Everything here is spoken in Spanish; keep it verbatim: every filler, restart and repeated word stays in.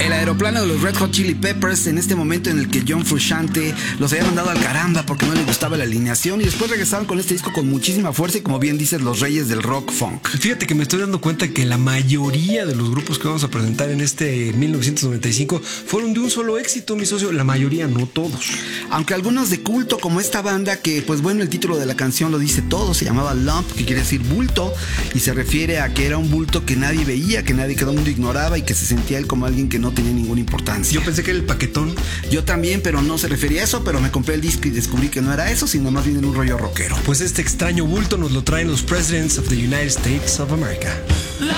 El aeroplano de los Red Hot Chili Peppers, en este momento en el que John Frusciante los había mandado al caramba porque no le gustaba la alineación, y después regresaron con este disco con muchísima fuerza y, como bien dices, los reyes del rock funk. Fíjate que me estoy dando cuenta que la mayoría de los grupos que vamos a presentar en este mil novecientos noventa y cinco fueron de un solo éxito, mi socio. La mayoría, no todos. Aunque algunos de culto, como esta banda que, pues bueno, el título de la canción lo dice todo, se llamaba Lump, que quiere decir bulto, y se refiere a que era un bulto que nadie veía, que nadie, que todo el mundo ignoraba y que se sentía él como alguien que no tenía ninguna importancia. Yo pensé que era el paquetón. Yo también, pero no se refería a eso, pero me compré el disco y descubrí que no era eso, sino más bien en un rollo rockero. Pues este extraño bulto nos lo traen los Presidents of the United States of America.